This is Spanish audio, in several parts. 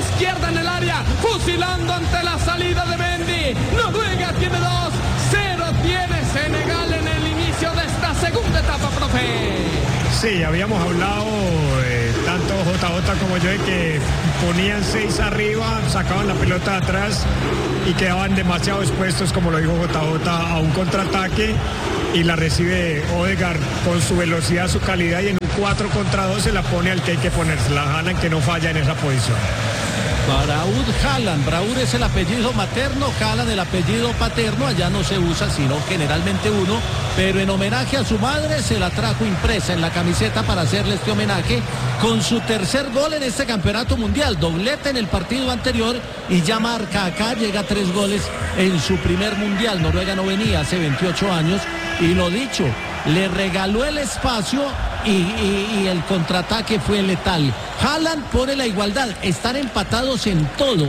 izquierda en el área, fusilando ante la salida de Mendy. Noruega tiene 2-0 tiene Senegal en el inicio de esta segunda etapa, profe. Sí, habíamos hablado tanto JJ como yo de que ponían 6 arriba, sacaban la pelota de atrás y quedaban demasiado expuestos, como lo dijo JJ, a un contraataque, y la recibe Odegaard con su velocidad, su calidad, y en un 4 contra 2 se la pone al que hay que ponerse, la Haaland, que no falla en esa posición. Braud Haaland, Braud es el apellido materno, Haaland el apellido paterno, allá no se usa sino generalmente uno, pero en homenaje a su madre se la trajo impresa en la camiseta para hacerle este homenaje con su tercer gol en este campeonato mundial, doblete en el partido anterior y ya marca acá, llega a 3 goles en su primer mundial. Noruega no venía hace 28 años y lo dicho, le regaló el espacio y el contraataque fue letal. Haaland pone la igualdad, están empatados en todo,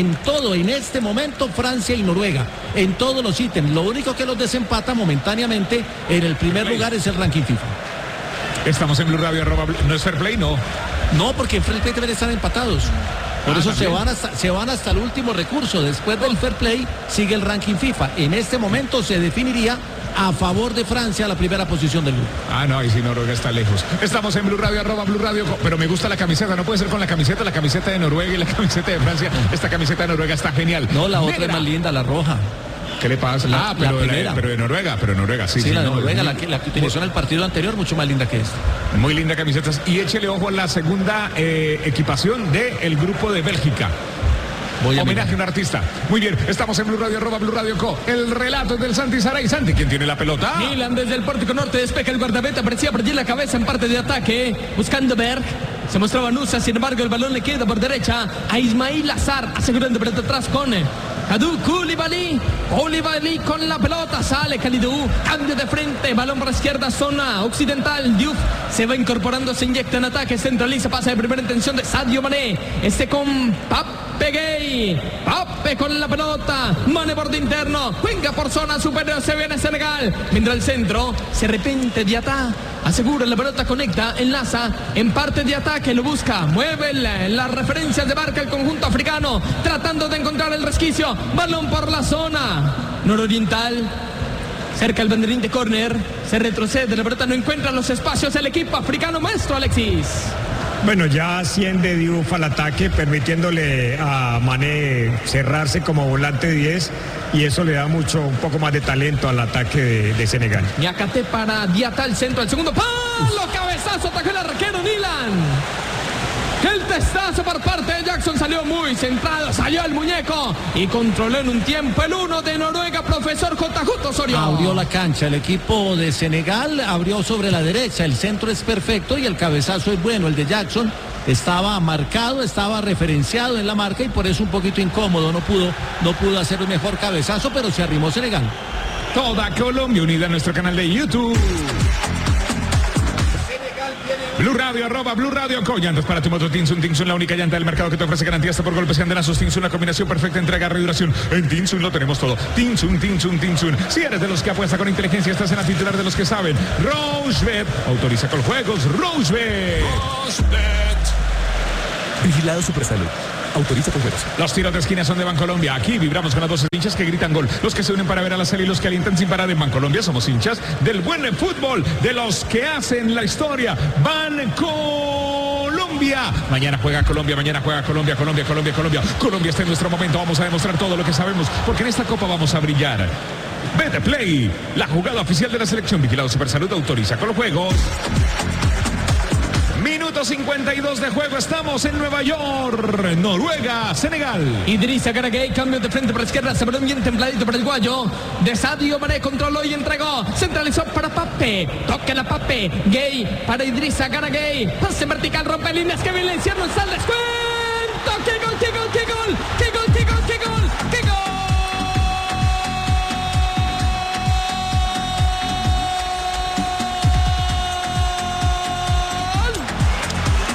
en este momento Francia y Noruega, en todos los ítems. Lo único que los desempata momentáneamente en el primer lugar es el ranking FIFA. Estamos en Blue Radio, ¿no es fair play? No. No, porque en fair play deben estar empatados. Por eso se van hasta el último recurso. Después del fair play sigue el ranking FIFA. En este momento se definiría a favor de Francia la primera posición del grupo. Ah, no, ahí sí Noruega está lejos. Estamos en Blue Radio, @Blue Radio, pero me gusta la camiseta, no puede ser con la camiseta de Noruega y la camiseta de Francia. Esta camiseta de Noruega está genial. No, la otra es más linda, la roja. ¿Qué le pasa? Pero de Noruega, sí. Sí, la de Noruega, la que utilizó en el partido anterior, mucho más linda que esta. Muy linda camiseta. Y échele ojo a la segunda equipación del grupo de Bélgica. Homenaje a un artista. Muy bien, estamos en Blue Radio, @Blue Radio Co. El relato es del Santi Saray. Santi, ¿quién tiene la pelota? Milan desde el pórtico norte despeja el guardameta, aparecía por allí la cabeza en parte de ataque, buscando Berg. Se mostraba Nusa, sin embargo el balón le queda por derecha a Ismail Azar, asegurando pelota atrás con Kalidou Koulibaly. Koulibaly con la pelota, sale Kalidou, cambio de frente, balón por la izquierda, zona occidental. Diouf se va incorporando, se inyecta en ataque, centraliza, pasa de primera intención de Sadio Mané. Con Pape Gay. Pape con la pelota, Mané borde interno, venga por zona superior, se viene Senegal. Mientras el centro, se arrepiente Diatá, asegura la pelota, conecta, enlaza en parte de ataque, lo busca, mueve las referencias de marca el conjunto africano, tratando de encontrar el resquicio, balón por la zona nororiental, cerca el banderín de córner, se retrocede, la pelota no encuentra los espacios, el equipo africano, maestro Alexis. Bueno, ya asciende Diouf al ataque, permitiéndole a Mané cerrarse como volante 10, y eso le da un poco más de talento al ataque de Senegal. Niakate para Diatá, el centro, el segundo palo, cabezazo, atacó el arquero Nilan. El testazo por parte de Jackson, salió muy centrado, salió el muñeco y controló en un tiempo el 1 de Noruega, profesor JJ Osorio. Abrió la cancha, el equipo de Senegal abrió sobre la derecha, el centro es perfecto y el cabezazo es bueno, el de Jackson estaba marcado, estaba referenciado en la marca y por eso un poquito incómodo, no pudo hacer un mejor cabezazo, pero se arrimó Senegal. Toda Colombia unida a nuestro canal de YouTube. Blue Radio, @Blue Radio Co. Llantas para tu moto Tinsun. Tinsun, la única llanta del mercado que te ofrece garantía hasta por golpes y andenazos. Tinsun, la combinación perfecta entre agarre y duración. En Tinsun lo tenemos todo. Tinsun. Si eres de los que apuesta con inteligencia, estás en la titular de los que saben. Rochebet autoriza con juegos. Rochebet. Vigilado Supersalud. Autoriza con juegos. Los tiros de esquina son de Bancolombia. Aquí vibramos con las voces de hinchas que gritan gol. Los que se unen para ver a la serie y los que alientan sin parar. En Bancolombia somos hinchas del buen fútbol, de los que hacen la historia. Bancolombia. Mañana juega Colombia. Colombia está en nuestro momento. Vamos a demostrar todo lo que sabemos, porque en esta copa vamos a brillar. Betplay, la jugada oficial de la selección. Vigilado Supersalud autoriza con los juegos. Minuto 52 de juego, estamos en Nueva York, Noruega, Senegal. Idrissa Gana Gueye, cambio de frente por la izquierda, se balón bien templadito para el guayo. De Sadio Mané, controló y entregó, centralizó para Pape, toque la Pape, Gueye para Idrissa Gana Gueye, pase vertical, rompe líneas, que bien le hicieron, sale descuento, ¡qué gol!